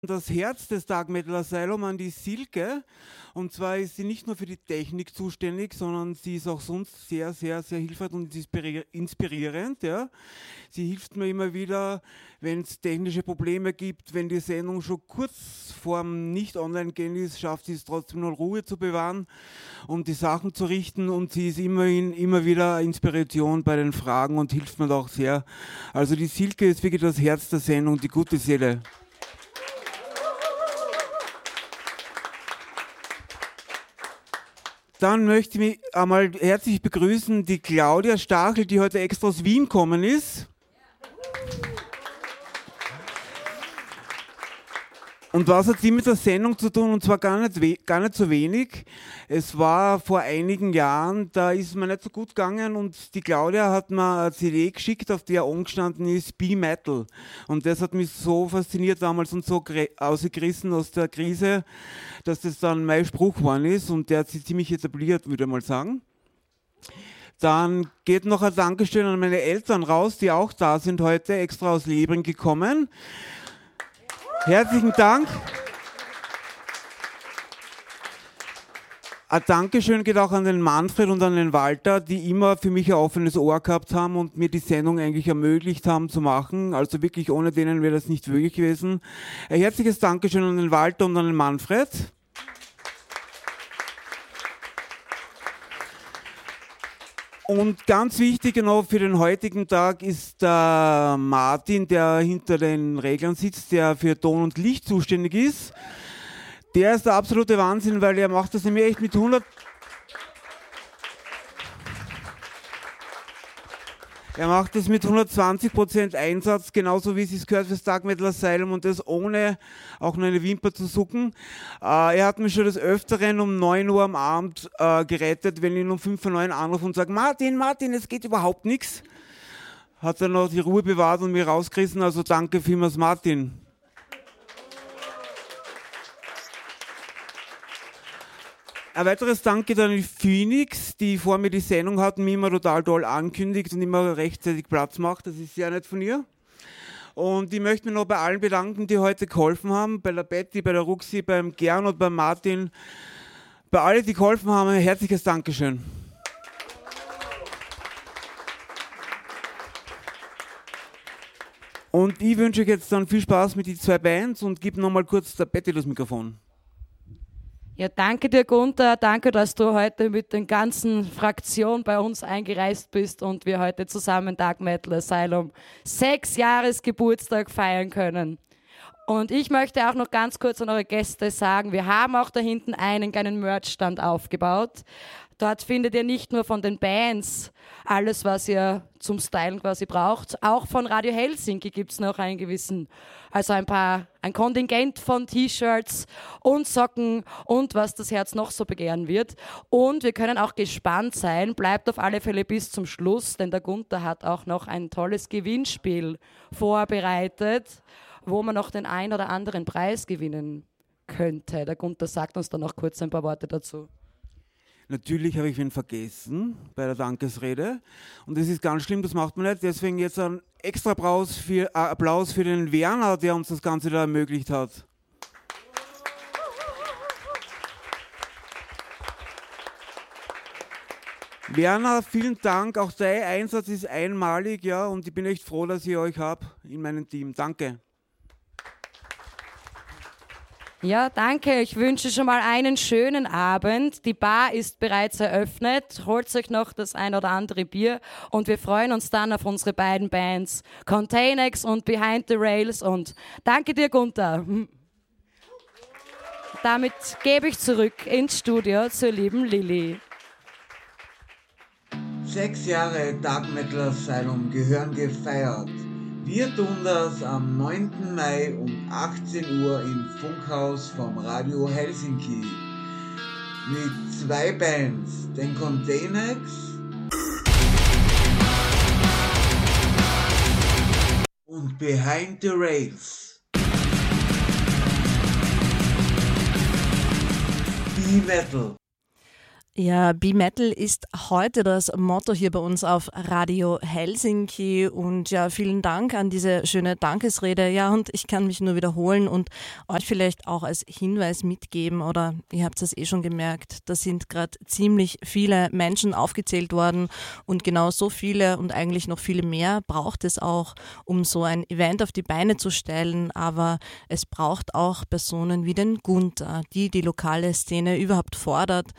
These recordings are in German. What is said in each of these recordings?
Das Herz des Dark Metal Asylum an die Silke. Und zwar ist sie nicht nur für die Technik zuständig, sondern sie ist auch sonst sehr, sehr, sehr hilfreich und inspirierend. Ja. Sie hilft mir immer wieder, wenn es technische Probleme gibt, wenn die Sendung schon kurz vorm Nicht-Online-Gehen ist, schafft sie es trotzdem noch Ruhe zu bewahren und die Sachen zu richten. Und sie ist immerhin immer wieder Inspiration bei den Fragen und hilft mir da auch sehr. Also die Silke ist wirklich das Herz der Sendung, die gute Seele. Dann möchte ich mich einmal herzlich begrüßen, die Claudia Stachel, die heute extra aus Wien gekommen ist. Und was hat sie mit der Sendung zu tun? Und zwar gar nicht so wenig. Es war vor einigen Jahren, da ist mir nicht so gut gegangen und die Claudia hat mir eine CD geschickt, auf der angestanden ist Be Metal. Und das hat mich so fasziniert damals und so ausgerissen aus der Krise, dass das dann mein Spruch geworden ist und der hat sich ziemlich etabliert, würde ich mal sagen. Dann geht noch ein Dankeschön an meine Eltern raus, die auch da sind heute, extra aus Lebring gekommen. Herzlichen Dank. Ein Dankeschön geht auch an den Manfred und an den Walter, die immer für mich ein offenes Ohr gehabt haben und mir die Sendung eigentlich ermöglicht haben zu machen. Also wirklich ohne denen wäre das nicht möglich gewesen. Ein herzliches Dankeschön an den Walter und an den Manfred. Und ganz wichtig genau für den heutigen Tag ist der Martin, der hinter den Reglern sitzt, der für Ton und Licht zuständig ist. Der ist der absolute Wahnsinn, weil er macht das nämlich echt mit 120% Einsatz, genauso wie es sich gehört fürs Dark Metal Asylum und das ohne auch nur eine Wimper zu zucken. Er hat mich schon des Öfteren um 9 Uhr am Abend gerettet, wenn ich ihn um 5 vor 9 anrufe und sage, Martin, es geht überhaupt nichts. Hat er noch die Ruhe bewahrt und mich rausgerissen, also danke vielmals Martin. Ein weiteres Dank geht an die Phoenix, die vor mir die Sendung hatten, mich immer total toll ankündigt und immer rechtzeitig Platz macht. Das ist sehr nett von ihr. Und ich möchte mich noch bei allen bedanken, die heute geholfen haben. Bei der Betty, bei der Ruxi, beim Gern und beim Martin. Bei allen, die geholfen haben, ein herzliches Dankeschön. Und ich wünsche euch jetzt dann viel Spaß mit den 2 Bands und gebe nochmal kurz der Betty das Mikrofon. Ja, danke dir, Gunther. Danke, dass du heute mit den ganzen Fraktionen bei uns eingereist bist und wir heute zusammen Dark Metal Asylum 6 Jahresgeburtstag feiern können. Und ich möchte auch noch ganz kurz an eure Gäste sagen, wir haben auch da hinten einen kleinen Merchstand aufgebaut. Dort findet ihr nicht nur von den Bands alles, was ihr zum Stylen quasi braucht. Auch von Radio Helsinki gibt es noch ein Kontingent von T-Shirts und Socken und was das Herz noch so begehren wird. Und wir können auch gespannt sein, bleibt auf alle Fälle bis zum Schluss, denn der Gunther hat auch noch ein tolles Gewinnspiel vorbereitet, wo man noch den ein oder anderen Preis gewinnen könnte. Der Gunther sagt uns dann noch kurz ein paar Worte dazu. Natürlich habe ich ihn vergessen bei der Dankesrede und das ist ganz schlimm, das macht man nicht. Deswegen jetzt ein extra Applaus für den Werner, der uns das Ganze da ermöglicht hat. Werner, vielen Dank, auch dein Einsatz ist einmalig, ja, und ich bin echt froh, dass ich euch habe in meinem Team. Danke. Ja, danke. Ich wünsche schon mal einen schönen Abend. Die Bar ist bereits eröffnet. Holt euch noch das ein oder andere Bier und wir freuen uns dann auf unsere beiden Bands Containex und Behind the Rails und danke dir, Gunther. Damit gebe ich zurück ins Studio zur lieben Lilly. 6 Jahre Dark Metal Asylum gehören gefeiert. Wir tun das am 9. Mai um 18 Uhr im Funkhaus vom Radio Helsinki. Mit 2 Bands, den Containex und Behind the Rails. Be Metal. Ja, B-Metal ist heute das Motto hier bei uns auf Radio Helsinki und ja, vielen Dank an diese schöne Dankesrede. Ja, und ich kann mich nur wiederholen und euch vielleicht auch als Hinweis mitgeben oder ihr habt es schon gemerkt, da sind gerade ziemlich viele Menschen aufgezählt worden und genau so viele und eigentlich noch viele mehr braucht es auch, um so ein Event auf die Beine zu stellen, aber es braucht auch Personen wie den Gunther, die lokale Szene überhaupt fördert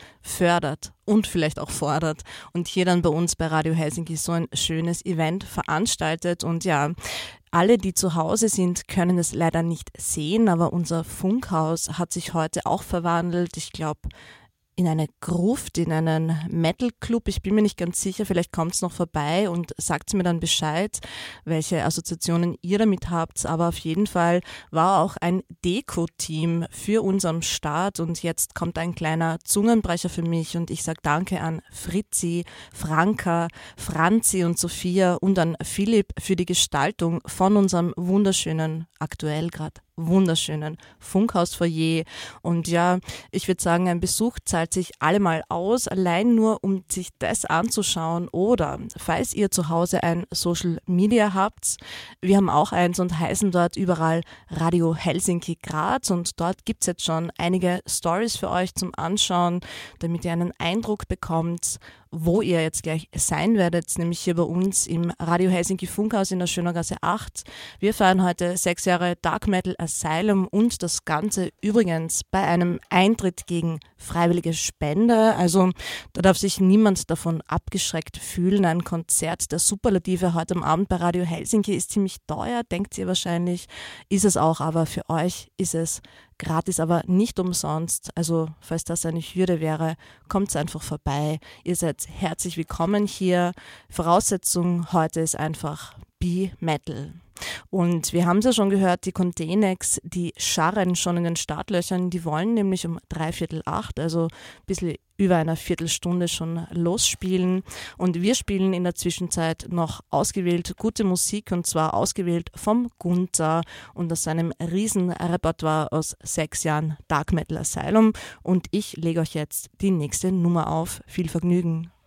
und vielleicht auch fordert und hier dann bei uns bei Radio Helsinki so ein schönes Event veranstaltet und ja, alle, die zu Hause sind, können es leider nicht sehen, aber unser Funkhaus hat sich heute auch verwandelt. Ich glaube, in eine Gruft, in einen Metal-Club. Ich bin mir nicht ganz sicher, vielleicht kommt es noch vorbei und sagt mir dann Bescheid, welche Assoziationen ihr damit habt. Aber auf jeden Fall war auch ein Deko-Team für uns am Start und jetzt kommt ein kleiner Zungenbrecher für mich und ich sage danke an Fritzi, Franka, Franzi und Sophia und an Philipp für die Gestaltung von unserem wunderschönen, aktuell gerade wunderschönen Funkhausfoyer. Und ja, ich würde sagen, ein Besuch zahlt sich allemal aus, allein nur um sich das anzuschauen oder falls ihr zu Hause ein Social Media habt, wir haben auch eins und heißen dort überall Radio Helsinki Graz und dort gibt's jetzt schon einige Stories für euch zum Anschauen, damit ihr einen Eindruck bekommt, wo ihr jetzt gleich sein werdet, nämlich hier bei uns im Radio Helsinki Funkhaus in der Schönergasse 8. Wir feiern heute 6 Jahre Dark Metal Asylum und das Ganze übrigens bei einem Eintritt gegen freiwillige Spende. Also da darf sich niemand davon abgeschreckt fühlen. Ein Konzert der Superlative heute am Abend bei Radio Helsinki ist ziemlich teuer, denkt ihr wahrscheinlich. Ist es auch, aber für euch ist es gratis, aber nicht umsonst. Also falls das eine Hürde wäre, kommt einfach vorbei. Ihr seid herzlich willkommen hier. Voraussetzung heute ist einfach B-Metal. Und wir haben es ja schon gehört, die Contenex, die scharren schon in den Startlöchern, die wollen nämlich um 7:45, also ein bisschen über einer Viertelstunde schon losspielen. Und wir spielen in der Zwischenzeit noch ausgewählt gute Musik und zwar ausgewählt vom Gunther und aus seinem Riesenrepertoire aus 6 Jahren Dark Metal Asylum. Und ich lege euch jetzt die nächste Nummer auf. Viel Vergnügen.